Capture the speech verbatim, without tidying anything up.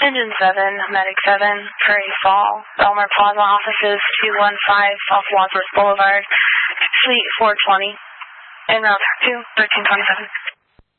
Engine seven, Medic seven, Prairie Fall, Belmar Plaza offices, two one five South Wadsworth Boulevard, Suite four twenty, en route to thirteen twenty-seven.